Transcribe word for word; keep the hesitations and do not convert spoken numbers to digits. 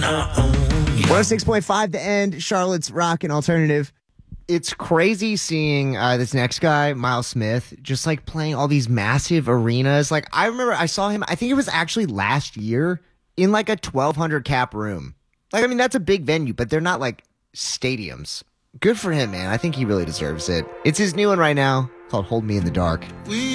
one oh six point five The End, Charlotte's Rock and Alternative. It's crazy seeing uh, this next guy, Miles Smith, just like playing all these massive arenas. Like, I remember I saw him, I think it was actually last year, in like a twelve hundred cap room. Like, I mean, that's a big venue, but they're not like stadiums. Good for him, man. I think he really deserves it. It's his new one right now called Hold Me in the Dark. We